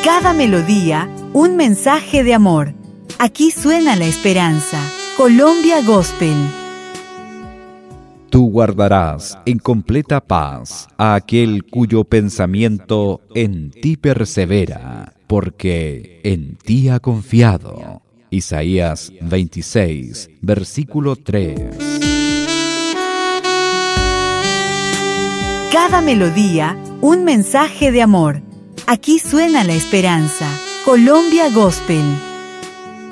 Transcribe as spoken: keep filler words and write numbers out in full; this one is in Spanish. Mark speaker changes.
Speaker 1: Cada melodía, un mensaje de amor. Aquí suena la esperanza. Colombia Gospel.
Speaker 2: Tú guardarás en completa paz a aquel cuyo pensamiento en ti persevera, porque en ti ha confiado. Isaías veintiséis, versículo tres.
Speaker 1: Cada melodía, un mensaje de amor. Aquí suena la esperanza. Colombia Gospel.